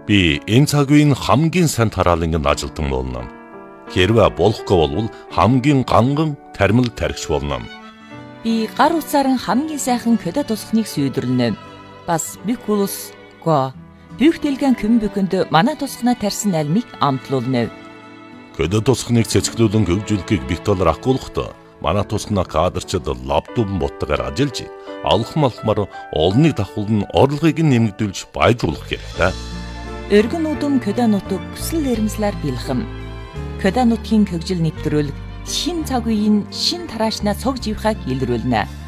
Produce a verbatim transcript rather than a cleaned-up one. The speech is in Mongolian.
Би энэ цаг үеийн хамгийн сайн тараалангийн ажилтан болно. Хэрвээ болохгүй бол хамгийн ганган тармил тархич болно. Би гар утсаар хамгийн сайхан көдө тусахныг сүйдэрлэнэ. Бас бикулус го бүх дэлгэн күм бүхэнд манай тусахнаа тарьсан альмыг амтлуулна. Көдө тусахныг цэцгэлүүлэн хөгжүүлэхийг Виктор ахгуулахдаа манай тусахнаа кадрчид лаптопн боттойгоор ажиллаж алхам алхмаар олныг давхуулн орлогыг нэмэгдүүлж баяжуулах хэрэгтэй. Өргөн удам көдө нутаг хүсэл эрмслэр бэлхэм. Көдө нутгийн хөгжил нэвтрүүлэг шин цаг үеийн шин тараашнаа цог живхаг илрүүлнэ.